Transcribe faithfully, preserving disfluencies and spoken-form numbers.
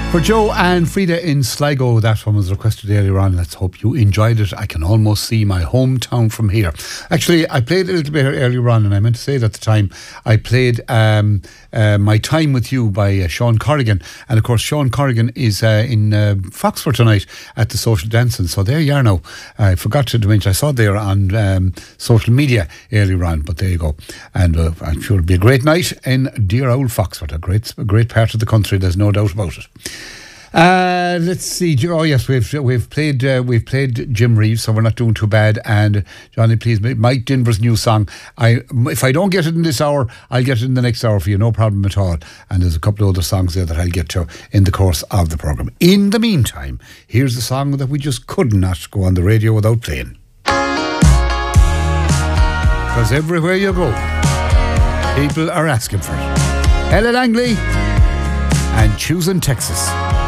For Joe and Frida in Sligo, that one was requested earlier on. Let's hope you enjoyed it. I can almost see my hometown from here. Actually, I played a little bit earlier on, and I meant to say it at the time. I played um, uh, My Time With You by uh, Sean Corrigan. And of course, Sean Corrigan is uh, in uh, Foxford tonight at the Social Dancing. So there you are now. I forgot to mention, I saw there on um, social media earlier on, but there you go. And uh, I'm sure it'll be a great night in dear old Foxford, a great, a great part of the country, there's no doubt about it. Uh, let's see. Oh yes, we've we've played uh, we've played Jim Reeves, so we're not doing too bad. And Johnny, please, Mike Denver's new song. I if I don't get it in this hour, I'll get it in the next hour for you, no problem at all. And there's a couple of other songs there that I'll get to in the course of the programme. In the meantime, here's the song that we just could not go on the radio without playing, because everywhere you go, people are asking for it. Ella Langley and Choosing Texas.